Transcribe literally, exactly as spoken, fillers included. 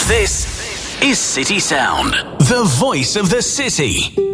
This is City Sound, the voice of the city.